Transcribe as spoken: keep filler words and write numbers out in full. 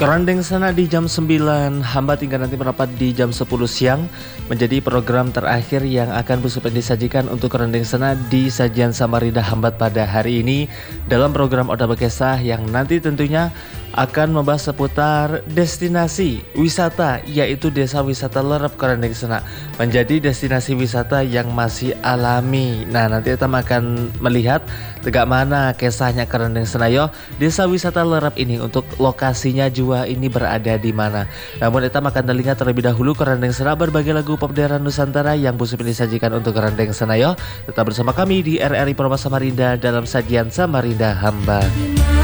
Kerandeng sana di jam sembilan, hamba tinggal nanti merapat di jam sepuluh siang, menjadi program terakhir yang akan Busupen disajikan untuk Kerandeng sana di sajian Samarinda Hambat pada hari ini dalam program Oda Bekesah yang nanti tentunya akan membahas seputar destinasi wisata, yaitu Desa Wisata Lerep Kerandeng sana menjadi destinasi wisata yang masih alami. Nah, nanti kita akan melihat tegak mana kisahnya Kerandeng sana yo Desa Wisata Lerep ini, untuk lokasinya jua ini berada di mana. Namun kita akan telinga terlebih dahulu Kerandeng sana berbagai lagu pop daerah Nusantara yang Busupen disajikan untuk Kerandeng sana yo. Tetap bersama kami di R R I Promo Samarinda dalam sajian Samarinda Hambat.